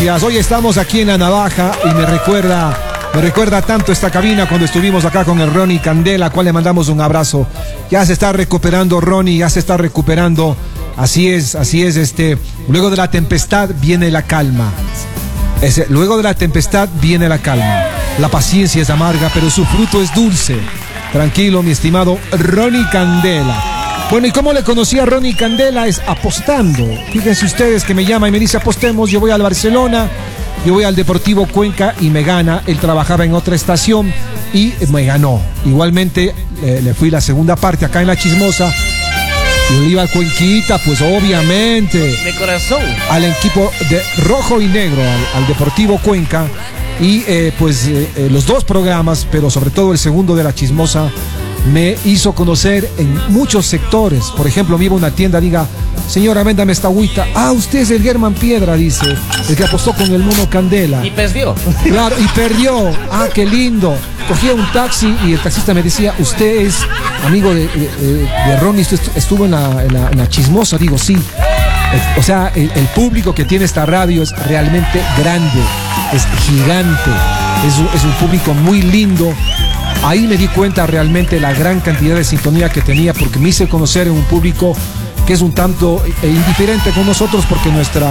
gracias. Hoy estamos aquí en la Navaja y me recuerda tanto esta cabina cuando estuvimos acá con el Ronnie Candela, al cual le mandamos un abrazo. Ya se está recuperando Ronnie, ya se está recuperando. Así es, luego de la tempestad viene la calma. Luego de la tempestad viene la calma. La paciencia es amarga, pero su fruto es dulce. Tranquilo, mi estimado Ronnie Candela. Bueno, ¿y cómo le conocí a Ronnie Candela? Es apostando. Fíjense ustedes que me llama y me dice apostemos, yo voy al Barcelona, yo voy al Deportivo Cuenca y me gana. Él trabajaba en otra estación y me ganó. Igualmente le fui la segunda parte acá en La Chismosa. Yo iba al Cuenquita, pues obviamente. De corazón. Al equipo de rojo y negro, al Deportivo Cuenca. Y los dos programas, pero sobre todo el segundo de La Chismosa, me hizo conocer en muchos sectores. Por ejemplo, me iba a una tienda, diga, señora, véndame esta agüita. Ah, usted es el Germán Piedra, dice, el que apostó con el Mono Candela. Y perdió. Claro, y perdió. Ah, qué lindo. Cogía un taxi y el taxista me decía, usted es amigo de Ronnie, usted estuvo en la Chismosa. Digo, sí. O sea, el público que tiene esta radio es realmente grande, es gigante, es un público muy lindo. Ahí me di cuenta realmente la gran cantidad de sintonía que tenía, porque me hice conocer en un público que es un tanto indiferente con nosotros, porque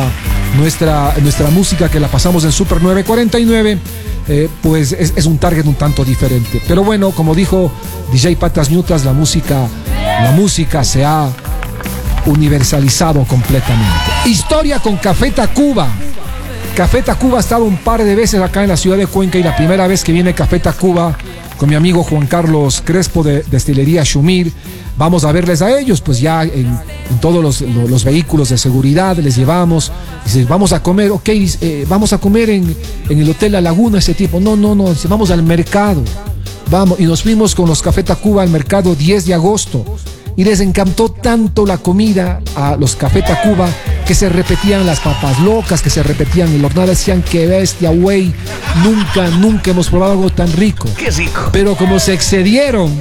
nuestra música que la pasamos en Super 949 pues es un target un tanto diferente. Pero bueno, como dijo DJ Patas Ñutas, la música se ha universalizado completamente. Historia con Café Tacuba. Café Tacuba ha estado un par de veces acá en la ciudad de Cuenca, y la primera vez que viene Café Tacuba con mi amigo Juan Carlos Crespo de Destilería Shumir, vamos a verles a ellos, pues ya en todos los vehículos de seguridad les llevamos. Dice, vamos a comer, ok, vamos a comer en el Hotel La Laguna, ese tipo. No, dice, vamos al mercado. Vamos, y nos fuimos con los Café Tacuba al mercado 10 de agosto. Y les encantó tanto la comida a los Café Tacuba que se repetían las papas locas, que se repetían el hornada. Decían, qué bestia, güey, nunca hemos probado algo tan rico. Qué rico. Pero como se excedieron,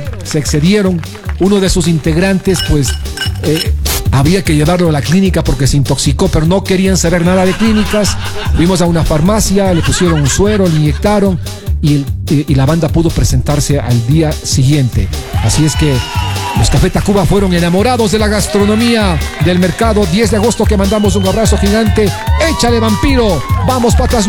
uno de sus integrantes, pues había que llevarlo a la clínica porque se intoxicó, pero no querían saber nada de clínicas. Fuimos a una farmacia, le pusieron un suero, le inyectaron y la banda pudo presentarse al día siguiente. Así es que los Café Tacuba fueron enamorados de la gastronomía del mercado 10 de agosto, que mandamos un abrazo gigante. Échale, vampiro, vamos, Patas